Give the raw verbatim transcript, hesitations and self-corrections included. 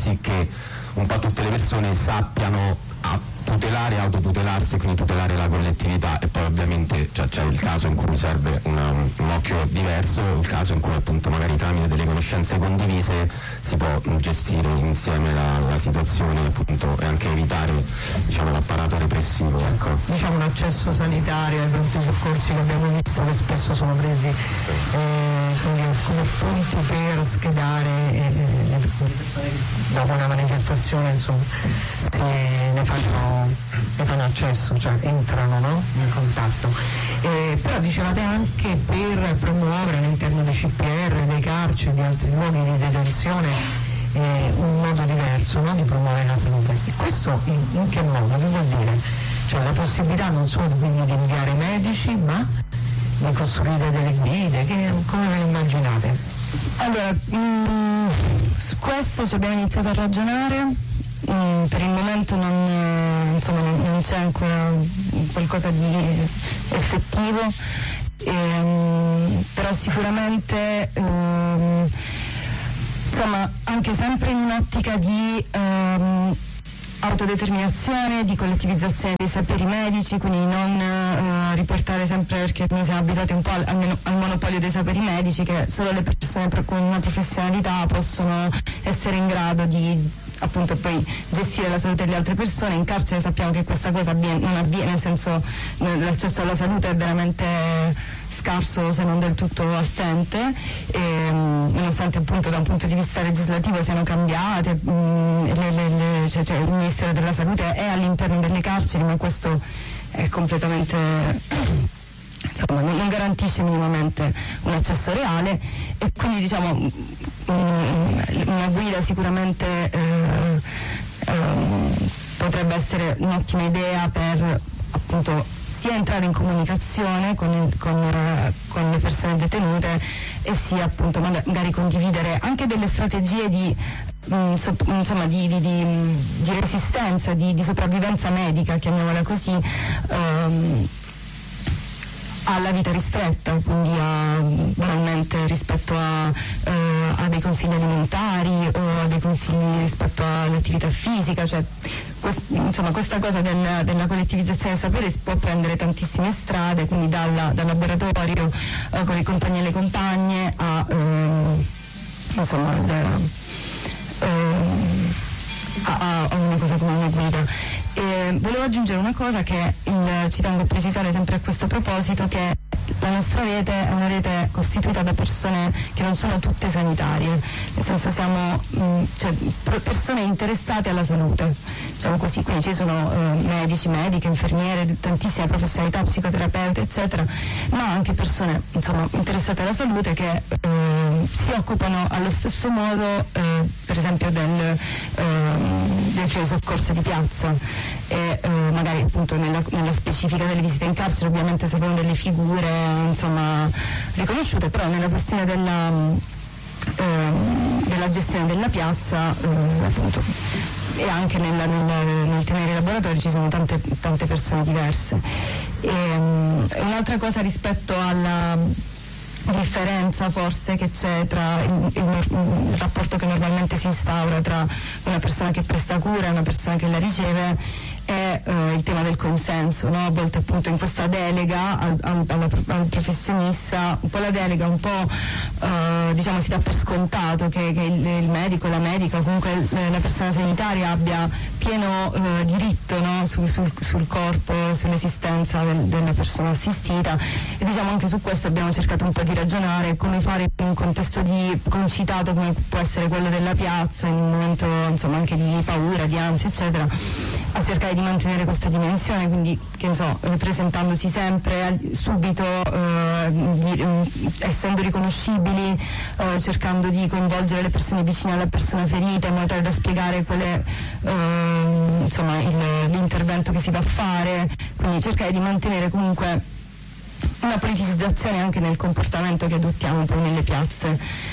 sì che un po' tutte le persone sappiano a tutelare, autotutelarsi, quindi tutelare la collettività. E poi ovviamente cioè, c'è il caso in cui serve una, un occhio diverso, il caso in cui appunto magari tramite delle conoscenze condivise si può gestire insieme la, la situazione appunto e anche evitare, diciamo, l'apparato repressivo, ecco. Diciamo l'accesso sanitario ai pronti soccorsi che abbiamo visto che spesso sono presi eh, come, come punti per schedare eh, le persone dopo una manifestazione, insomma, si, ne fanno ne fanno accesso, cioè entrano, no? In contatto. Eh, però dicevate anche per promuovere all'interno dei C P R, dei carceri, di altri luoghi di detenzione eh, un modo diverso, no? Di promuovere la salute. E questo in, in che modo? Che vuol dire? Cioè la possibilità non solo quindi di inviare medici, ma di costruire delle guide, che, come ve le immaginate? Allora, mh, su questo ci abbiamo iniziato a ragionare. Mm, per il momento non, eh, insomma, non, non c'è ancora qualcosa di effettivo, ehm, però sicuramente ehm, insomma anche sempre in un'ottica di ehm, autodeterminazione, di collettivizzazione dei saperi medici, quindi non eh, riportare sempre, perché noi siamo abituati un po' al, al, al monopolio dei saperi medici, che solo le persone con una professionalità possono essere in grado di appunto poi gestire la salute delle altre persone. In carcere sappiamo che questa cosa avviene, non avviene, nel senso l'accesso alla salute è veramente scarso, se non del tutto assente, e, nonostante appunto da un punto di vista legislativo siano cambiate, mh, le, le, le, cioè, cioè, il Ministero della Salute è all'interno delle carceri, ma questo è completamente insomma non garantisce minimamente un accesso reale, e quindi diciamo una guida sicuramente eh, eh, potrebbe essere un'ottima idea per appunto sia entrare in comunicazione con, con, con le persone detenute, e sia appunto magari condividere anche delle strategie di mh, so, insomma di, di, di, di resistenza, di, di sopravvivenza medica, chiamiamola così, ehm, alla vita ristretta, quindi a, banalmente rispetto a, eh, a dei consigli alimentari o a dei consigli rispetto all'attività fisica, cioè quest, insomma questa cosa del, della collettivizzazione del sapere può prendere tantissime strade, quindi dalla, dal laboratorio eh, con i compagni e le compagne a eh, insomma le, eh, a, a una cosa come una guida. E volevo aggiungere una cosa che il, ci tengo a precisare sempre a questo proposito, che la nostra rete è una rete costituita da persone che non sono tutte sanitarie, nel senso siamo mh, cioè, persone interessate alla salute, diciamo così, quindi ci sono eh, medici, mediche, infermiere, tantissime professionalità, psicoterapeuti eccetera, ma anche persone insomma interessate alla salute che eh, si occupano allo stesso modo eh, per esempio del, eh, del primo soccorso di piazza, e eh, magari appunto nella, nella specifica delle visite in carcere ovviamente servono delle figure insomma riconosciute, però nella questione della, eh, della gestione della piazza eh, appunto, e anche nella, nella, nel tenere i laboratori ci sono tante, tante persone diverse. E, um, un'altra cosa rispetto alla differenza forse che c'è tra il, il, il rapporto che normalmente si instaura tra una persona che presta cura e una persona che la riceve è eh, il tema del consenso, no? A volte appunto in questa delega al, al, alla, al professionista, un po' la delega, un po' eh, diciamo si dà per scontato che, che il, il medico, la medica, comunque la persona sanitaria abbia pieno eh, diritto, no? sul, sul, sul corpo, sull'esistenza del, della persona assistita, e diciamo anche su questo abbiamo cercato un po' di ragionare come fare in un contesto di concitato come può essere quello della piazza, in un momento insomma anche di paura, di ansia eccetera, a cercare di mantenere questa dimensione, quindi che ne so, presentandosi sempre subito, eh, di, eh, essendo riconoscibili, eh, cercando di coinvolgere le persone vicine alla persona ferita in modo tale da spiegare qual è eh, insomma il, l'intervento che si va a fare, quindi cercare di mantenere comunque una politicizzazione anche nel comportamento che adottiamo poi nelle piazze.